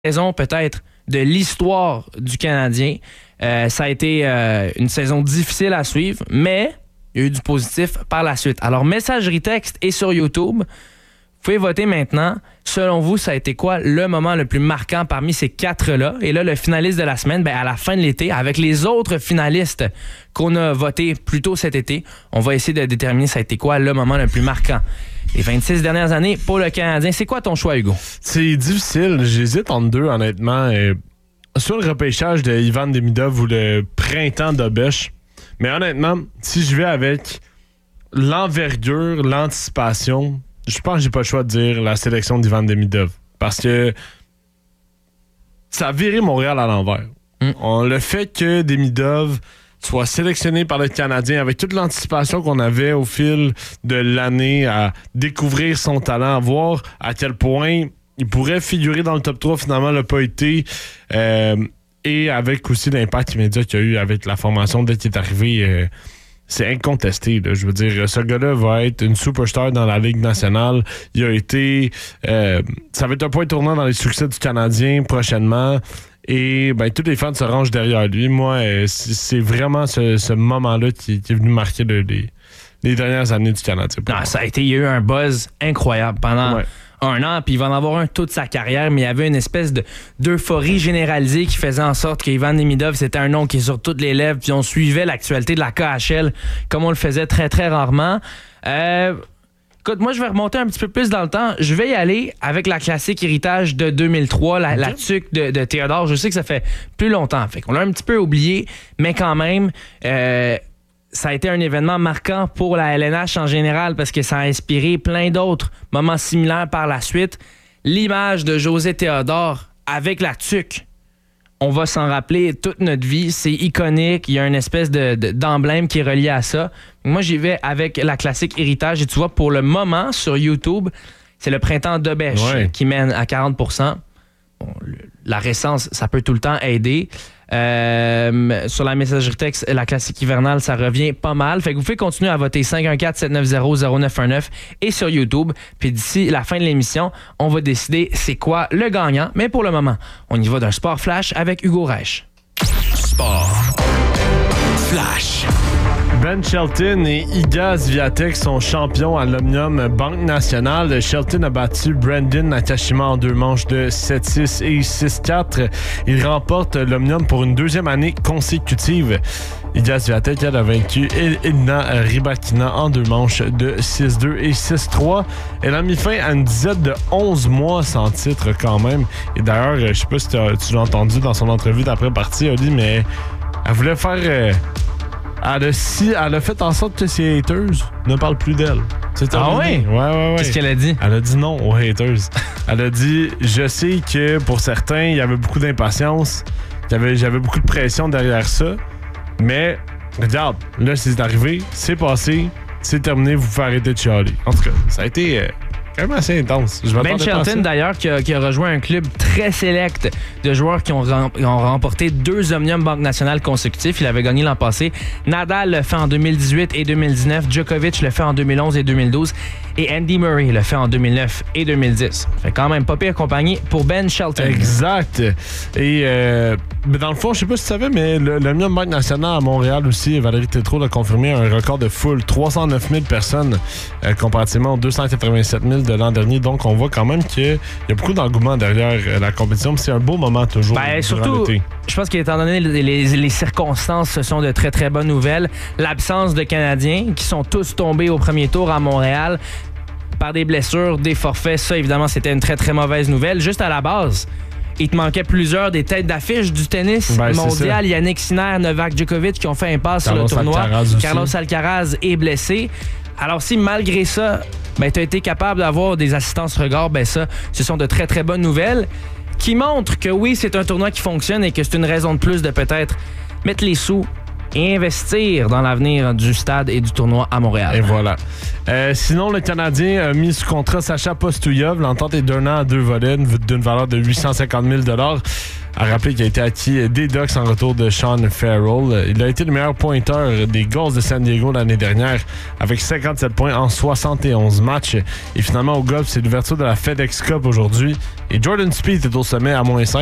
saison peut-être de l'histoire du Canadien. Ça a été une saison difficile à suivre, mais il y a eu du positif par la suite. Alors, messagerie texte et sur YouTube, vous pouvez voter maintenant. Selon vous, ça a été quoi le moment le plus marquant parmi ces quatre-là? Et là, le finaliste de la semaine, à la fin de l'été, avec les autres finalistes qu'on a votés plus tôt cet été, on va essayer de déterminer ça a été quoi le moment le plus marquant. Les 26 dernières années pour le Canadien. C'est quoi ton choix, Hugo? C'est difficile. J'hésite entre deux, honnêtement. Soit le repêchage de Ivan Demidov ou le printemps d'Obèche. Mais honnêtement, si je vais avec l'envergure, l'anticipation, je pense que j'ai pas le choix de dire la sélection d'Ivan Demidov. Parce que ça a viré Montréal à l'envers. Le fait que Demidov soit sélectionné par le Canadien avec toute l'anticipation qu'on avait au fil de l'année à découvrir son talent, à voir à quel point il pourrait figurer dans le top 3, finalement n'a pas été. Et avec aussi l'impact immédiat qu'il y a eu avec la formation dès qu'il est arrivé, c'est incontesté. Là. Je veux dire, ce gars-là va être une superstar dans la Ligue nationale. Il a été... ça va être un point tournant dans les succès du Canadien prochainement. Et tous les fans se rangent derrière lui. Moi, c'est vraiment ce moment-là qui est venu marquer les dernières années du Canadien. Non, ça a été... Il y a eu un buzz incroyable pendant... Ouais. Un an, puis il va en avoir un toute sa carrière, mais il y avait une espèce d'euphorie généralisée qui faisait en sorte qu'Ivan Demidov, c'était un nom qui est sur toutes les lèvres, puis on suivait l'actualité de la KHL comme on le faisait très, très rarement. Écoute, moi, je vais remonter un petit peu plus dans le temps. Je vais y aller avec la classique héritage de 2003, la tuque de Théodore. Je sais que ça fait plus longtemps, fait qu'on l'a un petit peu oublié, mais quand même... ça a été un événement marquant pour la LNH en général parce que ça a inspiré plein d'autres moments similaires par la suite. L'image de José Théodore avec la tuque, on va s'en rappeler toute notre vie. C'est iconique. Il y a une espèce d'emblème qui est relié à ça. Moi, j'y vais avec la classique héritage. Et tu vois, pour le moment, sur YouTube, c'est le printemps d'Obèche qui mène à 40%. Bon, la récence, ça peut tout le temps aider. Sur la messagerie texte, la classique hivernale, ça revient pas mal. Fait que vous pouvez continuer à voter 514-790-0919 et sur YouTube. Puis d'ici la fin de l'émission, on va décider c'est quoi le gagnant. Mais pour le moment, on y va d'un sport flash avec Hugo Reich. Sport flash. Ben Shelton et Iga Swiatek sont champions à l'Omnium Banque Nationale. Shelton a battu Brandon Nakashima en 2 manches de 7-6 et 6-4. Il remporte l'Omnium pour une 2e année consécutive. Iga Swiatek, elle a vaincu Elina Rybakina en 2 manches de 6-2 et 6-3. Elle a mis fin à une disette de 11 mois sans titre quand même. Et d'ailleurs, je sais pas si tu l'as entendu dans son entrevue d'après-partie, Oli, mais elle voulait faire... Elle a fait en sorte que ses haters ne parlent plus d'elle. C'est oui? Ouais. Qu'est-ce qu'elle a dit? Elle a dit non aux haters. Elle a dit, je sais que pour certains, il y avait beaucoup d'impatience, j'avais beaucoup de pression derrière ça, mais regarde, là, c'est arrivé, c'est passé, c'est terminé, vous pouvez arrêter de chialer. En tout cas, ça a été... quand même assez intense. Ben Shelton, d'ailleurs, qui a rejoint un club très sélect de joueurs qui ont remporté 2 Omnium Banque Nationale consécutifs. Il avait gagné l'an passé. Nadal le fait en 2018 et 2019. Djokovic le fait en 2011 et 2012. Et Andy Murray le fait en 2009 et 2010. Fait quand même pas pire compagnie pour Ben Shelton. Exact. Et dans le fond, je sais pas si tu savais, mais l'Omnium Banque Nationale à Montréal aussi, Valérie Tétrault a confirmé un record de foule. 309 000 personnes comparativement aux 287 000 de l'an dernier. Donc, on voit quand même qu'il y a beaucoup d'engouement derrière la compétition. C'est un beau moment toujours. Surtout, je pense qu'étant donné les circonstances, ce sont de très, très bonnes nouvelles. L'absence de Canadiens qui sont tous tombés au premier tour à Montréal par des blessures, des forfaits. Ça, évidemment, c'était une très, très mauvaise nouvelle. Juste à la base, il te manquait plusieurs des têtes d'affiche du tennis mondial. Yannick Sinner, Novak Djokovic qui ont fait impasse sur le tournoi. Carlos Alcaraz est blessé. Alors si malgré ça, tu as été capable d'avoir des assistances regards, ça, ce sont de très très bonnes nouvelles qui montrent que oui, c'est un tournoi qui fonctionne et que c'est une raison de plus de peut-être mettre les sous et investir dans l'avenir du stade et du tournoi à Montréal. Et voilà. Sinon, le Canadien a mis sous contrat Sacha Postouillev. L'entente est d'1 an à 2 volets d'une valeur de 850 000 $. À rappeler qu'il a été acquis des Ducks en retour de Sean Farrell. Il a été le meilleur pointeur des Gulls de San Diego l'année dernière avec 57 points en 71 matchs. Et finalement, au golf, c'est l'ouverture de la FedEx Cup aujourd'hui. Et Jordan Spieth est au sommet à -5.